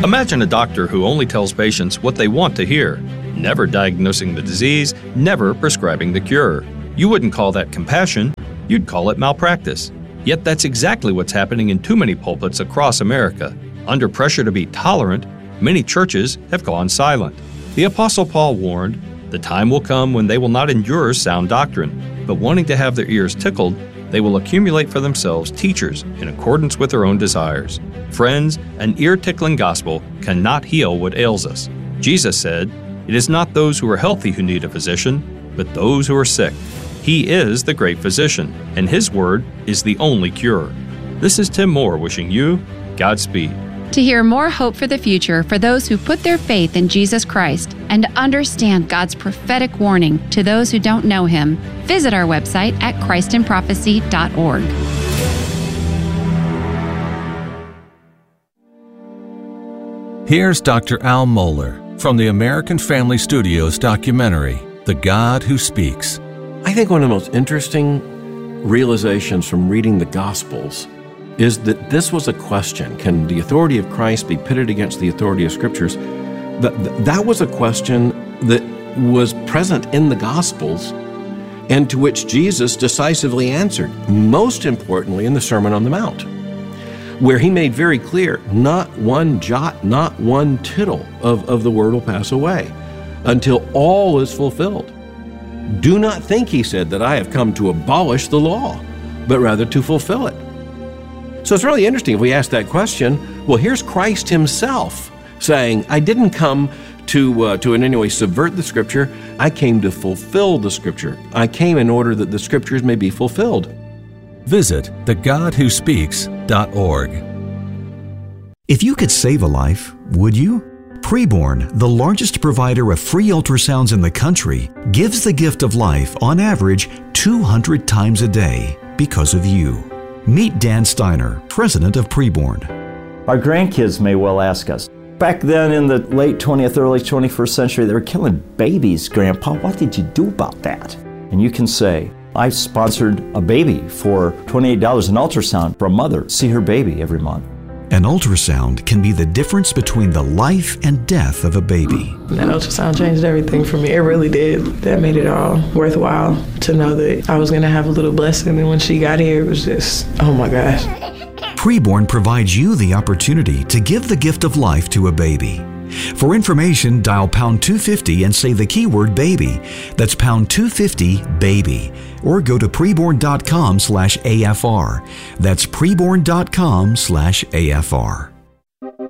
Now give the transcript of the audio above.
Imagine a doctor who only tells patients what they want to hear, never diagnosing the disease, never prescribing the cure. You wouldn't call that compassion, you'd call it malpractice. Yet that's exactly what's happening in too many pulpits across America. Under pressure to be tolerant, many churches have gone silent. The Apostle Paul warned, "The time will come when they will not endure sound doctrine, but wanting to have their ears tickled, they will accumulate for themselves teachers in accordance with their own desires." Friends, an ear-tickling gospel cannot heal what ails us. Jesus said, "It is not those who are healthy who need a physician, but those who are sick." He is the great physician, and His word is the only cure. This is Tim Moore wishing you Godspeed. To hear more hope for the future for those who put their faith in Jesus Christ and understand God's prophetic warning to those who don't know Him, visit our website at christinprophecy.org. Here's Dr. Al Mohler from the American Family Studios documentary, The God Who Speaks. I think one of the most interesting realizations from reading the Gospels is that this was a question. Can the authority of Christ be pitted against the authority of Scriptures? That was a question that was present in the Gospels and to which Jesus decisively answered, most importantly in the Sermon on the Mount, where He made very clear, not one jot, not one tittle of the word will pass away until all is fulfilled. Do not think, He said, that I have come to abolish the law, but rather to fulfill it. So it's really interesting if we ask that question. Well, here's Christ Himself saying, I didn't come to in any way subvert the Scripture. I came to fulfill the Scripture. I came in order that the Scriptures may be fulfilled. Visit thegodwhospeaks.org. If you could save a life, would you? Preborn, the largest provider of free ultrasounds in the country, gives the gift of life on average 200 times a day because of you. Meet Dan Steiner, president of Preborn. Our grandkids may well ask us, back then in the late 20th, early 21st century, they were killing babies, Grandpa. What did you do about that? And you can say, I sponsored a baby for $28 an ultrasound for a mother, see her baby every month. An ultrasound can be the difference between the life and death of a baby. That ultrasound changed everything for me. It really did. That made it all worthwhile to know that I was going to have a little blessing. And when she got here, it was just, oh my gosh. Preborn provides you the opportunity to give the gift of life to a baby. For information, dial pound 250 and say the keyword baby. That's pound 250 baby. Or go to preborn.com/AFR. That's preborn.com/AFR.